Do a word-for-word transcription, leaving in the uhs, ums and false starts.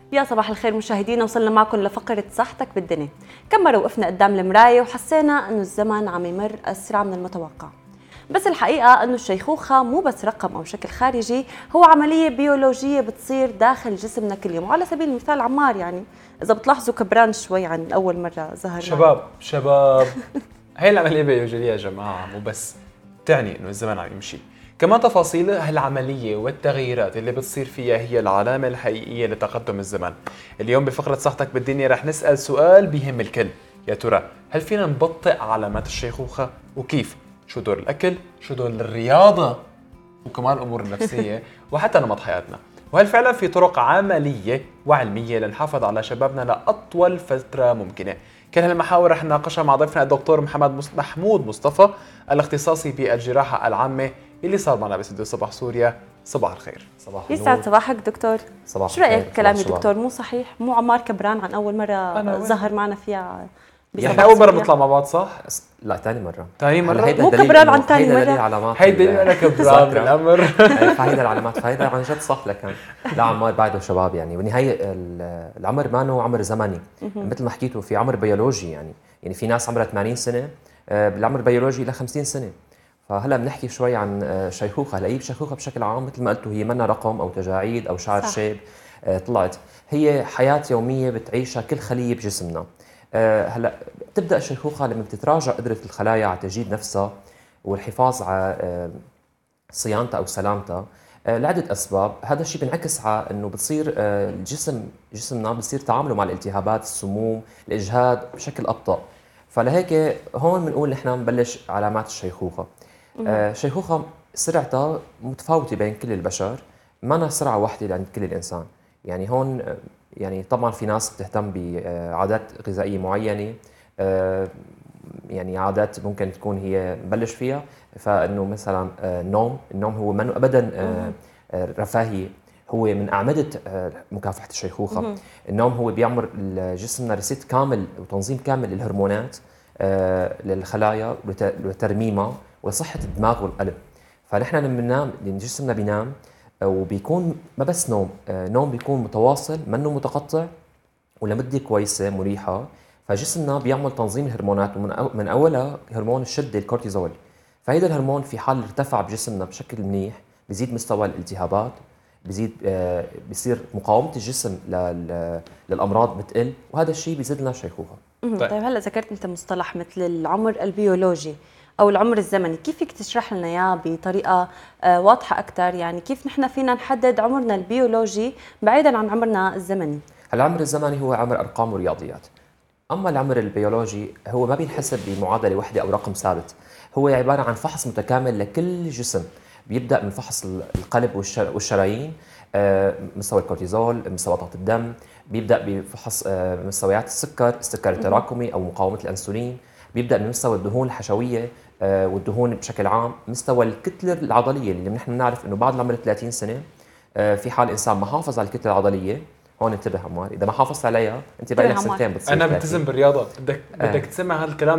يا صباح الخير مشاهدينا، وصلنا معكم لفقرة صحتك بالدنيا. كم مرة وقفنا قدام المراية وحسينا انه الزمن عم يمر اسرع من المتوقع، بس الحقيقة انه الشيخوخة مو بس رقم او شكل خارجي، هو عملية بيولوجية بتصير داخل جسمنا كل يوم. وعلى سبيل المثال عمار، يعني اذا بتلاحظوا كبران شوي عن اول مرة ظهر شباب معنا. شباب هي العملية بيولوجية يا جماعة، مو بس تعني انه الزمن عم يمشي، كمان تفاصيل هالعملية والتغييرات اللي بتصير فيها هي العلامة الحقيقية لتقدم الزمن. اليوم بفقرة صحتك بالدنيا رح نسأل سؤال بيهم الكل، يا ترى هل فينا نبطئ علامات الشيخوخة؟ وكيف؟ شو دور الأكل؟ شو دور الرياضة؟ وكمان الأمور النفسية وحتى نمط حياتنا؟ وهل فعلا في طرق عملية وعلمية لنحافظ على شبابنا لأطول فترة ممكنة؟ كل هالمحاور رح نناقشها مع ضيفنا الدكتور محمد محمود مصطفى، الاختصاصي بالجراحة العامة اللي صار معنا باستديو صباح سوريا. صباح الخير. صباح النور. يسعد صباحك دكتور. صباح شو رأيك بكلامي الخير. دكتور؟ مو صحيح؟ مو عمار كبران عن اول مرة ظهر معنا فيها؟ يعني اول مرة بنطلع مع بعض صح؟ لا ثاني مرة. ثاني مرة؟ مو كبران عن ثاني مرة؟ هيدا دليل علامات. هيدا دليل انا كبران بالامر. فهيدا العلامات، فهيدا عن جد صح لكن لا عمار بعده شباب يعني، والنهاية العمر ما هو عمر زمني مثل ما حكيتوا، في عمر بيولوجي يعني، يعني في ناس عمرها ثمانين سنة بالعمر البيولوجي ل خمسين سنة. فهلا بنحكي شوي عن الشيخوخة. هلا هي الشيخوخة بشكل عام مثل ما قلتوا هي منا رقم او تجاعيد او شعر شيب طلعت، هي حياة يومية بتعيشها كل خلية بجسمنا. هلا بتبدا الشيخوخة لما بتتراجع قدرة الخلايا على تجديد نفسها والحفاظ على صيانتها او سلامتها لعدة اسباب. هذا الشيء بينعكس على انه بتصير الجسم جسمنا بصير تعامله مع الالتهابات، السموم، الاجهاد بشكل ابطأ. فلهيك هون بنقول نحن بنبلش علامات الشيخوخة. الشيخوخة سرعتها متفاوتة بين كل البشر، ما أنا سرعة واحدة عند كل الإنسان. يعني هون يعني طبعا في ناس بتهتم بعادات غذائية معينة، يعني عادات ممكن تكون هي مبلش فيها، فإنه مثلا النوم، النوم هو منه أبدا رفاهية، هو من أعمدة مكافحة الشيخوخة. النوم هو بيعمر جسمنا ريست كامل وتنظيم كامل للهرمونات للخلايا وترميمها وصحة الدماغ والقلب. فنحن لما بننام جسمنا بينام وبيكون ما بس نوم، نوم بيكون متواصل منه متقطع ولمدة كويسة مريحة. فجسمنا بيعمل تنظيم الهرمونات، ومن أولها هرمون الشدة الكورتيزول. فهيدا الهرمون في حال ارتفع بجسمنا بشكل منيح بيزيد مستوى الالتهابات، بيزيد بيصير مقاومة الجسم للأمراض بتقل، وهذا الشيء بيزيد لنا الشيخوخة. طيب, طيب هلا ذكرت انت مصطلح مثل العمر البيولوجي او العمر الزمني، كيف فيك تشرح لنا اياه بطريقه واضحه اكثر؟ يعني كيف نحن فينا نحدد عمرنا البيولوجي بعيدا عن عمرنا الزمني؟ العمر الزمني هو عمر ارقام ورياضيات، اما العمر البيولوجي هو ما بينحسب بمعادله وحده او رقم ثابت، هو عباره عن فحص متكامل لكل جسم، بيبدا من فحص القلب والشرايين، مستوى الكورتيزول، مستوى ضغط الدم، بيبدا بفحص مستويات السكر، السكر التراكمي او مقاومه الانسولين، بيبدا من مستوى الدهون الحشويه والدهون بشكل عام، مستوى الكتله العضليه اللي نحن بنعرف انه بعد العمر ثلاثين سنه في حال انسان ما حافظ على الكتله العضليه، هون انتبه عمار، اذا ما حافظت عليها انت بقى لك سنتين بتصير. انا بلتزم بالرياضه، بدك بدك تسمع هذا الكلام